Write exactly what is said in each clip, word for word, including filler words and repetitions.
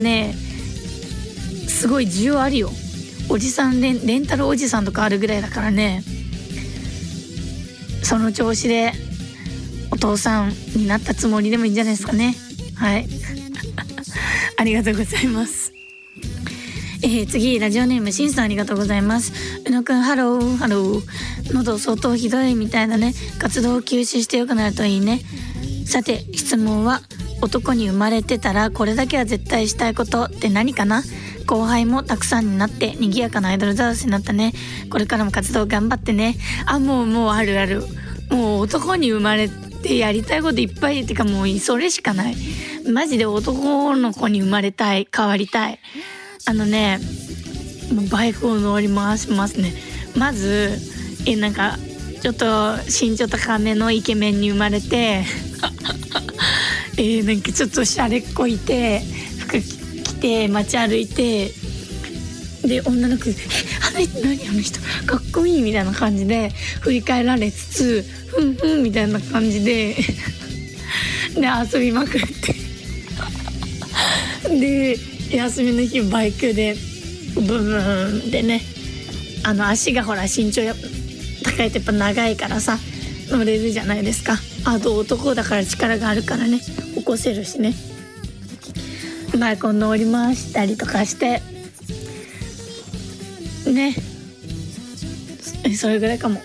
ねすごい需要あるよ。おじさんレン、レンタルおじさんとかあるぐらいだからね、その調子でお父さんになったつもりでもいいんじゃないですかね。はいありがとうございます。えー、次ラジオネームしんさん、ありがとうございます。うのくんハローハロー、喉相当ひどいみたいだね。活動を休止してよくなるといいね。さて質問は、男に生まれてたらこれだけは絶対したいことって何かな。後輩もたくさんになって賑やかなアイドルザウスになったね。これからも活動頑張ってね。あ、もうもうあるある、もう男に生まれてやりたいこといっぱいってか、もうそれしかない。マジで男の子に生まれたい、変わりたい。あのね、もうバイクを乗り回しますね。まずえなんかちょっと身長高めのイケメンに生まれてえー、なんかちょっとシャレっこいて服着て街歩いて、で女の子えあの人何あの人かっこいいみたいな感じで振り返られつつ、ふんふんみたいな感じでで遊びまくってで休みの日バイクでブーンでね、あの足がほら身長高いとやっぱ長いからさ乗れるじゃないですか。あと男だから力があるからね、起こせるしね。バイクを乗り回したりとかしてね、それぐらいかも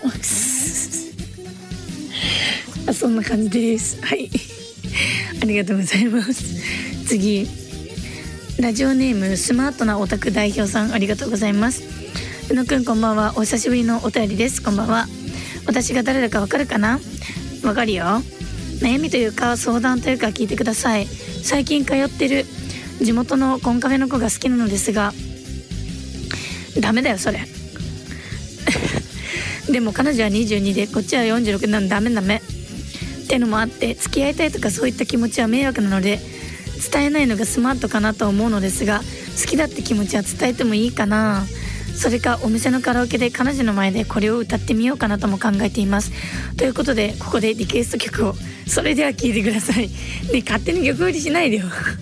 そんな感じです。はいありがとうございます。次ラジオネームスマートなオタク代表さん、ありがとうございます。うのくんこんばんは、お久しぶりのお便りです。こんばんは。私が誰だかわかるかな。わかるよ。悩みというか相談というか聞いてください。最近通ってる地元のコンカフェの子が好きなのですが、ダメだよそれでも彼女はにじゅうにでこっちはよんじゅうろくなの、ダメダメってのもあって、付き合いたいとかそういった気持ちは迷惑なので伝えないのがスマートかなと思うのですが、好きだって気持ちは伝えてもいいかな。それかお店のカラオケで彼女の前でこれを歌ってみようかなとも考えています。ということでここでリクエスト曲を、それでは聴いてくださいね。勝手に曲売りしないでよ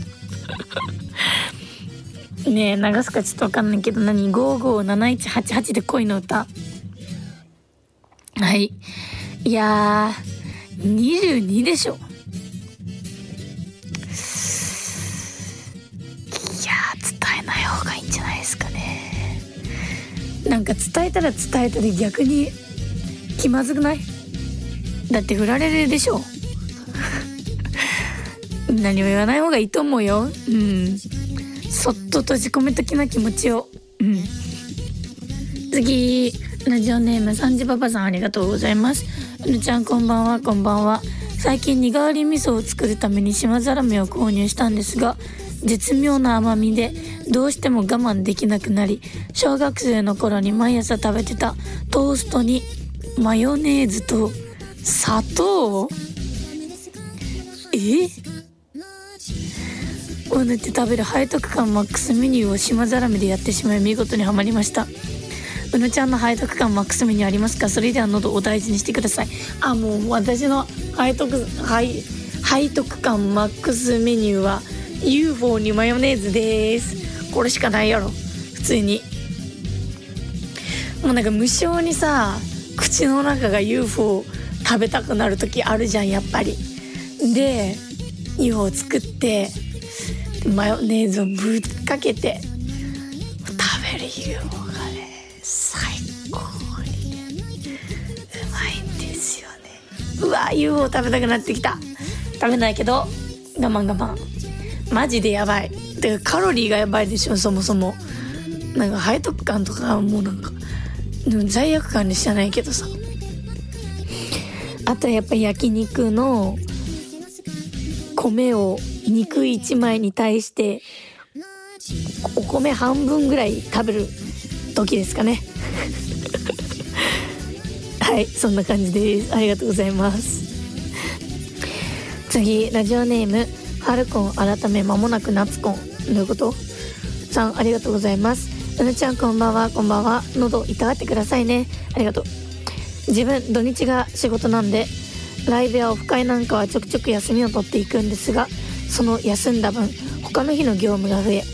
ねえ流すかちょっとわかんないけど、何ごーごーなないちはちはちで恋の歌。はい、いやーにじゅうにでしょ。伝えない方がいいんじゃないですかね。なんか伝えたら伝えたで逆に気まずくない？だって振られるでしょ何も言わない方がいいと思うよ。うん、そっと閉じ込めときな気持ちを。うん、次ラジオネームさんじパパさん、ありがとうございます。うぬちゃんこんばんは。こんばんは。最近苦割り味噌を作るために島ざらめを購入したんですが、絶妙な甘みでどうしても我慢できなくなり、小学生の頃に毎朝食べてたトーストにマヨネーズと砂糖えを塗って食べる背徳感マックスメニューを島ざらめでやってしまい、見事にはまりました。うのちゃんの背徳感マックスメニューありますか？それでは喉をお大事にしてください。あ、もう私の背徳、背、背徳感マックスメニューは ユーフォー にマヨネーズです。これしかないやろ普通に。もうなんか無性にさ、口の中が ユーフォー 食べたくなる時あるじゃんやっぱり。で ユーフォー 作ってマヨネーズをぶっかけて食べる ユーフォー がね、最高にうまいんですよね。うわ ユーフォー 食べたくなってきた。食べないけど我慢我慢。マジでやばい。てかカロリーがやばいでしょそもそも。なんか背徳感とかもうなんかでも罪悪感にしかないけどさ。あとやっぱ焼肉の米を肉いちまいに対してお米半分ぐらい食べる時ですかねはい、そんな感じです。ありがとうございます。次ラジオネームファルコン改め間もなく夏コン、どういうことさん、ありがとうございます。うぬちゃんこんばんは。こんばんは。喉いたわってくださいね。ありがとう。自分土日が仕事なんでライブやオフ会なんかはちょくちょく休みを取っていくんですが、その休んだ分他他の日の業務が増え